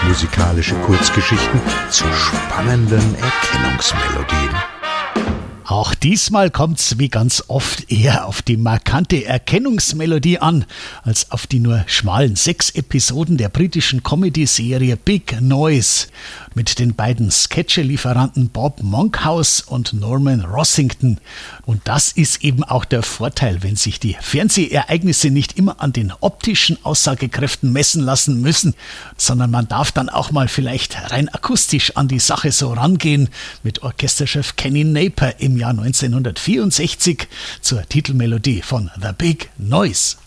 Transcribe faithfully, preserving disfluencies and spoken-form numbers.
musikalische Kurzgeschichten zu spannenden Erkennungsmelodien. Auch diesmal kommt's wie ganz oft eher auf die markante Erkennungsmelodie an, als auf die nur schmalen sechs Episoden der britischen Comedy-Serie Big Noise mit den beiden Sketche-Lieferanten Bob Monkhouse und Norman Rossington. Und das ist eben auch der Vorteil, wenn sich die Fernsehereignisse nicht immer an den optischen Aussagekräften messen lassen müssen, sondern man darf dann auch mal vielleicht rein akustisch an die Sache so rangehen, mit Orchesterchef Kenny Naper im Jahr neunzehnhundertvierundsechzig zur Titelmelodie von The Big Noise.